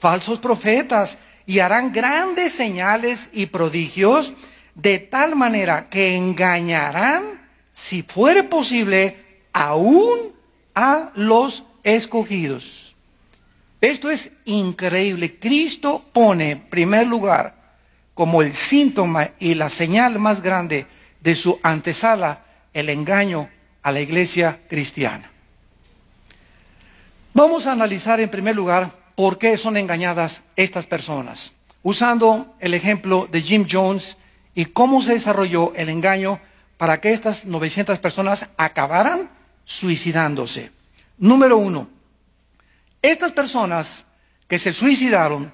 falsos profetas, y harán grandes señales y prodigios, de tal manera que engañarán, si fuere posible, aún a los escogidos. Esto es increíble. Cristo pone en primer lugar como el síntoma y la señal más grande de su antesala el engaño a la iglesia cristiana. Vamos a analizar en primer lugar por qué son engañadas estas personas, usando el ejemplo de Jim Jones y cómo se desarrolló el engaño para que estas 900 personas acabaran suicidándose. Número 1, estas personas que se suicidaron